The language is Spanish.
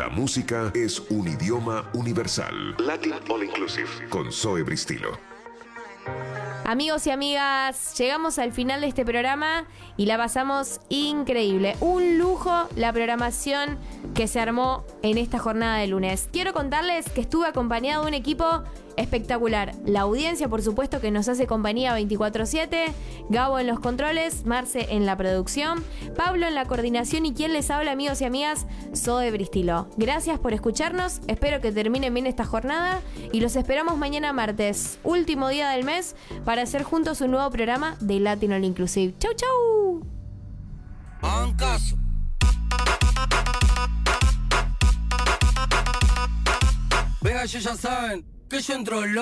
La música es un idioma universal. Latin All Inclusive con Zoe Bristilo. Amigos y amigas, llegamos al final de este programa y la pasamos increíble. Un lujo la programación que se armó en esta jornada de lunes. Quiero contarles que estuve acompañado de un equipo espectacular. La audiencia, por supuesto, que nos hace compañía 24/7. Gabo en los controles, Marce en la producción, Pablo en la coordinación y quien les habla, amigos y amigas, Zoe Bristilo. Gracias por escucharnos, espero que terminen bien esta jornada y los esperamos mañana martes, último día del mes, para hacer juntos un nuevo programa de Latin All Inclusive. ¡Chau, chau! Hagan caso. Venga, ellos ya saben que yo entro